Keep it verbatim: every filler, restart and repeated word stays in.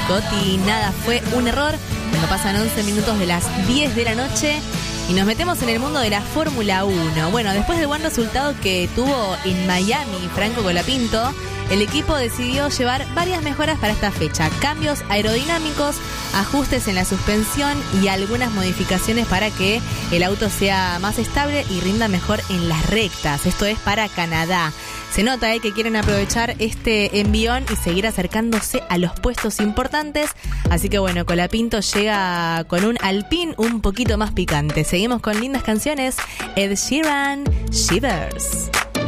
Coti, nada fue un error. Cuando pasan once minutos de las diez de la noche y nos metemos en el mundo de la Fórmula uno. Bueno, después del buen resultado que tuvo en Miami Franco Colapinto, el equipo decidió llevar varias mejoras para esta fecha. Cambios aerodinámicos, ajustes en la suspensión y algunas modificaciones para que el auto sea más estable y rinda mejor en las rectas. Esto es para Canadá. Se nota eh, que quieren aprovechar este envión y seguir acercándose a los puestos importantes. Así que bueno, Colapinto llega con un Alpine un poquito más picante. Seguimos con lindas canciones. Ed Sheeran, Shivers.